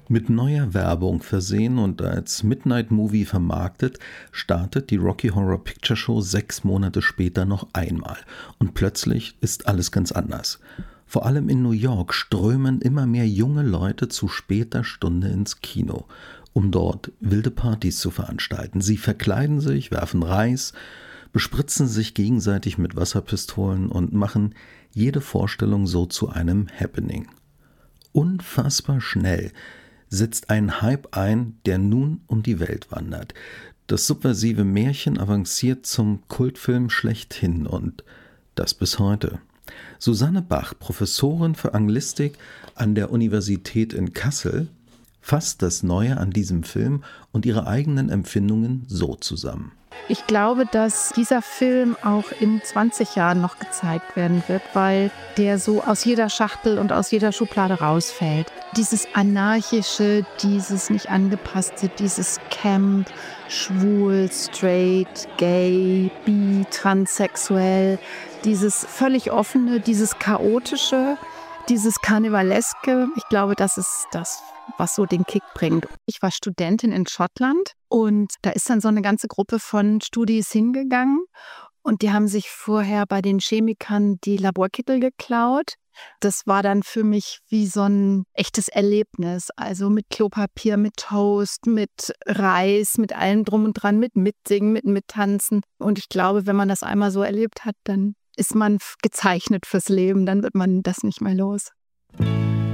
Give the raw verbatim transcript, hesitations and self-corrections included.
Mit neuer Werbung versehen und als Midnight-Movie vermarktet, startet die Rocky Horror Picture Show sechs Monate später noch einmal. Und plötzlich ist alles ganz anders. Vor allem in New York strömen immer mehr junge Leute zu später Stunde ins Kino, um dort wilde Partys zu veranstalten. Sie verkleiden sich, werfen Reis, bespritzen sich gegenseitig mit Wasserpistolen und machen jede Vorstellung so zu einem Happening. Unfassbar schnell setzt ein Hype ein, der nun um die Welt wandert. Das subversive Märchen avanciert zum Kultfilm schlechthin und das bis heute. Susanne Bach, Professorin für Anglistik an der Universität in Kassel, fasst das Neue an diesem Film und ihre eigenen Empfindungen so zusammen. Ich glaube, dass dieser Film auch in zwanzig Jahren noch gezeigt werden wird, weil der so aus jeder Schachtel und aus jeder Schublade rausfällt. Dieses Anarchische, dieses nicht angepasste, dieses Camp, schwul, straight, gay, bi, transsexuell, dieses völlig offene, dieses chaotische, dieses Karnevaleske. Ich glaube, das ist das, was so den Kick bringt. Ich war Studentin in Schottland und da ist dann so eine ganze Gruppe von Studis hingegangen und die haben sich vorher bei den Chemikern die Laborkittel geklaut. Das war dann für mich wie so ein echtes Erlebnis. Also mit Klopapier, mit Toast, mit Reis, mit allem drum und dran, mit Mitsingen, mit Mittanzen. Und ich glaube, wenn man das einmal so erlebt hat, dann ist man gezeichnet fürs Leben. Dann wird man das nicht mehr los.